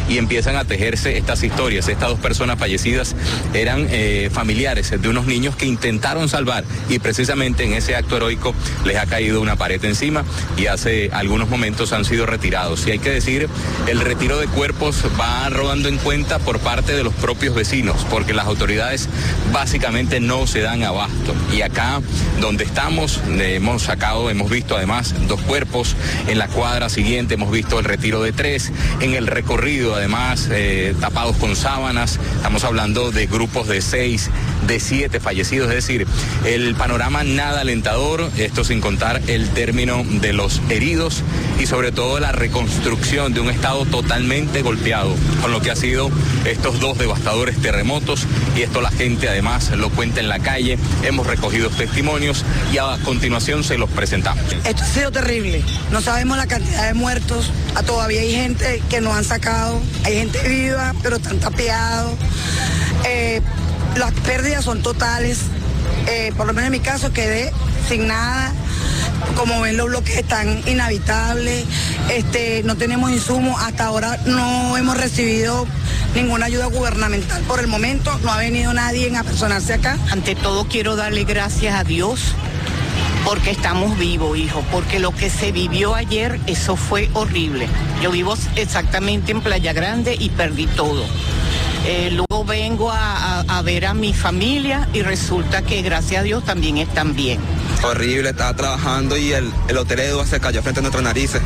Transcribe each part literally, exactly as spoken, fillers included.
y empiezan a tejerse estas historias. Estas dos personas fallecidas eran eh, familiares de unos niños que intentaron salvar y precisamente en ese acto heroico les ha caído una pared encima y hace algunos momentos han sido retirados. Y hay que decir, el retiro de cuerpos va rodando en cuenta por parte de los propios vecinos, porque las autoridades básicamente no se dan abasto. Y acá donde estamos hemos sacado, hemos visto además dos cuerpos, en la cuadra siguiente hemos visto el retiro de tres, en el recorrido además eh, tapados con sábanas, estamos hablando de grupos de seis, de siete fallecidos, es decir, el panorama nada alentador, esto sin contar el término de los heridos y sobre todo la reconstrucción de un estado totalmente golpeado con lo que ha sido estos dos devastadores terremotos, y esto la gente además lo cuenta en la calle, hemos recogido testimonios y a continuación se los presentamos. Esto ha sido terrible, no sabemos la cantidad de muertos, todavía hay gente que nos han sacado, hay gente viva pero están tapiados, eh, las pérdidas son totales, eh, por lo menos en mi caso quedé sin nada. Como ven, los bloques están inhabitables, este, no tenemos insumos, hasta ahora no hemos recibido ninguna ayuda gubernamental. Por el momento no ha venido nadie a personarse acá. Ante todo quiero darle gracias a Dios porque estamos vivos, hijo, porque lo que se vivió ayer, eso fue horrible. Yo vivo exactamente en Playa Grande y perdí todo. Eh, luego vengo a, a, a ver a mi familia y resulta que gracias a Dios también están bien. Horrible, estaba trabajando y el, el hotel Edua se cayó frente a nuestras narices.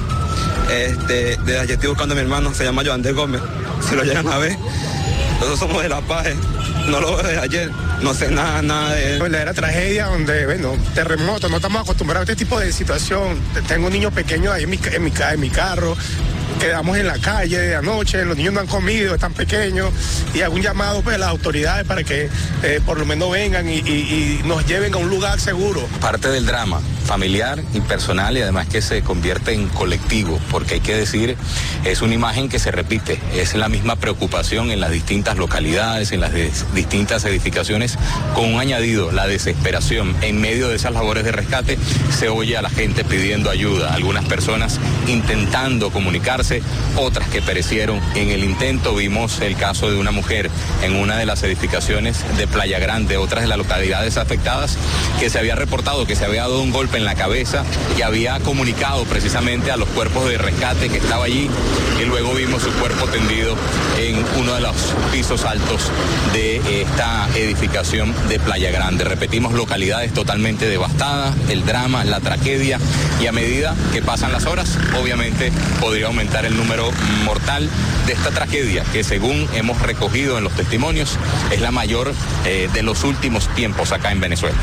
Este, desde ayer estoy buscando a mi hermano, se llama Joan de Gómez, si lo llegan a ver. Nosotros somos de La Paz, no lo veo desde ayer, no sé nada, nada de él. Verdadera tragedia donde, bueno, terremoto, no estamos acostumbrados a este tipo de situación. Tengo un niño pequeño ahí en mi, en mi, en mi carro. Quedamos en la calle de anoche, los niños no han comido, están pequeños, y hago un llamado pues, a las autoridades para que eh, por lo menos vengan y, y, y nos lleven a un lugar seguro. Parte del drama familiar y personal, y además que se convierte en colectivo, porque hay que decir, es una imagen que se repite, es la misma preocupación en las distintas localidades, en las distintas edificaciones, con un añadido, la desesperación. En medio de esas labores de rescate se oye a la gente pidiendo ayuda, algunas personas intentando comunicarse, otras que perecieron en el intento. Vimos el caso de una mujer en una de las edificaciones de Playa Grande, otras de las localidades afectadas, que se había reportado que se había dado un golpe en la cabeza y había comunicado precisamente a los cuerpos de rescate que estaba allí, y luego vimos su cuerpo tendido en uno de los pisos altos de esta edificación de Playa Grande. Repetimos, localidades totalmente devastadas, el drama, la tragedia, y a medida que pasan las horas, obviamente podría aumentar el número mortal de esta tragedia, que según hemos recogido en los testimonios, es la mayor eh, de los últimos tiempos acá en Venezuela.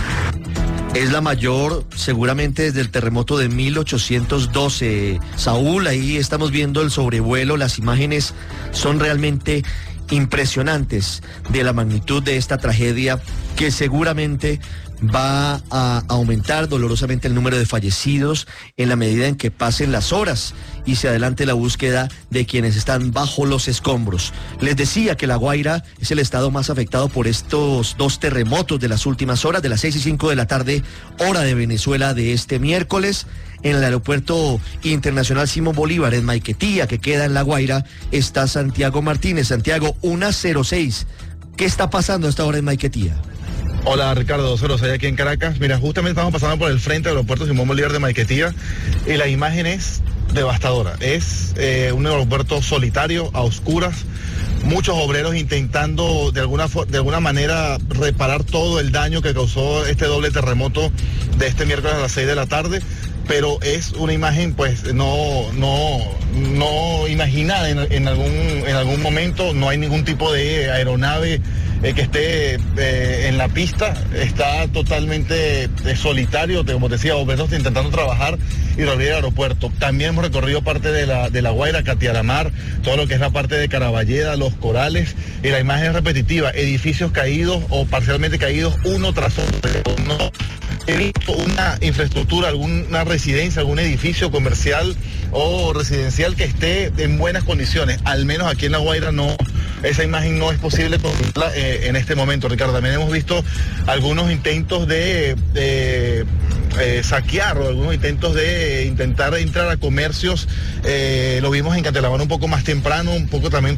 Es la mayor seguramente desde el terremoto de mil ochocientos doce. Saúl, ahí estamos viendo el sobrevuelo, las imágenes son realmente impresionantes de la magnitud de esta tragedia, que seguramente va a aumentar dolorosamente el número de fallecidos en la medida en que pasen las horas y se adelante la búsqueda de quienes están bajo los escombros. Les decía que La Guaira es el estado más afectado por estos dos terremotos de las últimas horas, de las seis y cinco de la tarde, hora de Venezuela, de este miércoles. En el aeropuerto internacional Simón Bolívar, en Maiquetía, que queda en La Guaira, está Santiago Martínez. Santiago, una cero seis. ¿Qué está pasando a esta hora en Maiquetía? Hola Ricardo, dos cero seis aquí en Caracas. Mira, justamente estamos pasando por el frente del aeropuerto Simón Bolívar de Maiquetía y la imagen es devastadora. Es eh, un aeropuerto solitario, a oscuras, muchos obreros intentando de alguna, de alguna manera reparar todo el daño que causó este doble terremoto de este miércoles a las seis de la tarde. Pero es una imagen pues no, no, no imaginada en, en, algún, en algún momento. No hay ningún tipo de aeronave eh, que esté eh, en la pista, está totalmente eh, solitario, como te decía, obreros intentando trabajar y reabrir el aeropuerto. También hemos recorrido parte de la, de la Guaira, Catialamar, todo lo que es la parte de Caraballeda, Los Corales, y la imagen es repetitiva, edificios caídos o parcialmente caídos uno tras otro. No he visto una infraestructura, alguna residencia, algún edificio comercial o residencial que esté en buenas condiciones. Al menos aquí en La Guaira no, esa imagen no es posible conseguirla eh, en este momento, Ricardo. También hemos visto algunos intentos de, de eh, saquear o algunos intentos de intentar entrar a comercios. Eh, lo vimos en Catialamar un poco más temprano, un poco también